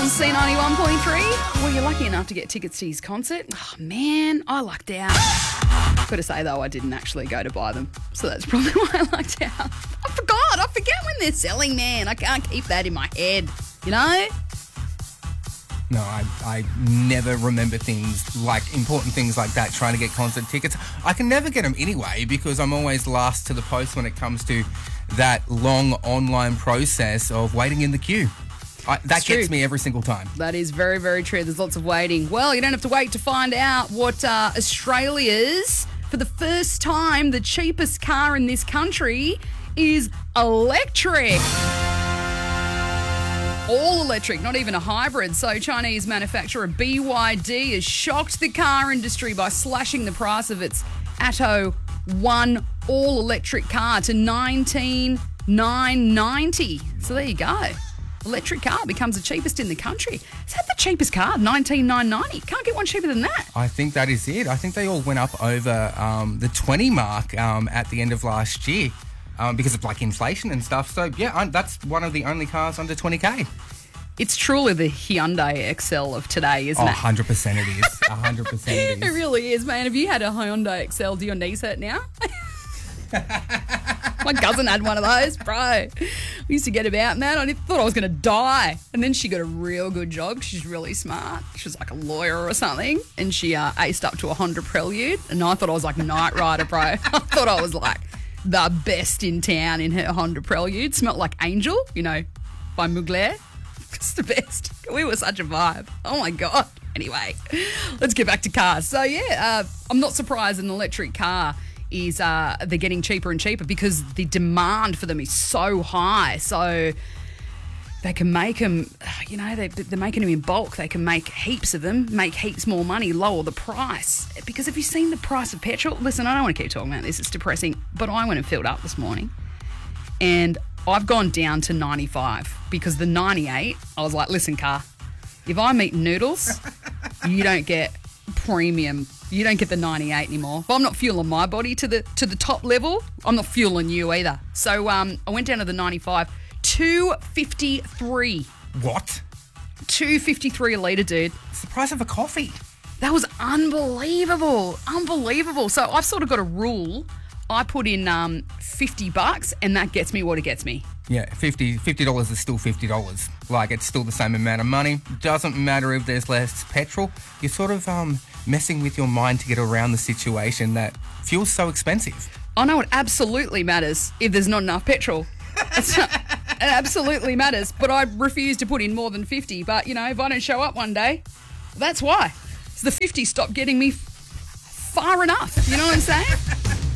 C91.3. Well, you're lucky enough to get tickets to his concert. Oh, man, I lucked out. Got to say, though, I didn't actually go to buy them. So that's probably why I lucked out. I forget when they're selling, man. I can't keep that in my head, you know? No, I never remember things like important things like that, trying to get concert tickets. I can never get them anyway because I'm always last to the post when it comes to that long online process of waiting in the queue. That gets me every single time. That is very, very true. There's lots of waiting. Well, you don't have to wait to find out what Australia's, for the first time, the cheapest car in this country is electric. All electric, not even a hybrid. So Chinese manufacturer BYD has shocked the car industry by slashing the price of its Atto 1 all-electric car to $19,990. So there you go. Electric car becomes the cheapest in the country. Is that the cheapest car? $19,990. Can't get one cheaper than that. I think that is it. I think they all went up over the 20 mark at the end of last year. Because of like inflation and stuff. So yeah, that's one of the only cars under 20k. It's truly the Hyundai Excel of today, isn't it? 100% it is. 100% it is. It really is, man. Have you had a Hyundai Excel? Do your knees hurt now? My cousin had one of those, bro. We used to get about, man. I thought I was going to die. And then she got a real good job. She's really smart. She was like a lawyer or something. And she aced up to a Honda Prelude. And I thought I was like Knight Rider, bro. I thought I was like the best in town in her Honda Prelude. Smelled like Angel, by Mugler. It's the best. We were such a vibe. Oh, my God. Anyway, let's get back to cars. So, yeah, I'm not surprised an electric car is they're getting cheaper and cheaper because the demand for them is so high. So they can make them, they're making them in bulk. They can make heaps of them, make heaps more money, lower the price. Because have you seen the price of petrol? Listen, I don't want to keep talking about this. It's depressing. But I went and filled up this morning and I've gone down to 95 because the 98, I was like, listen, car, if I'm eating noodles, you don't get premium. You don't get the 98 anymore. If I'm not fueling my body to the top level, I'm not fueling you either. So I went down to the 95, $2.53. What? $2.53 a litre, dude. It's the price of a coffee. That was unbelievable. Unbelievable. So I've sort of got a rule. I put in $50 and that gets me what it gets me. Yeah, $50 is still $50. Like, it's still the same amount of money. Doesn't matter if there's less petrol. You're sort of messing with your mind to get around the situation that fuel's so expensive. I know it absolutely matters if there's not enough petrol. It absolutely matters. But I refuse to put in more than 50. But, if I don't show up one day, that's why. So the 50 stopped getting me far enough. You know what I'm saying?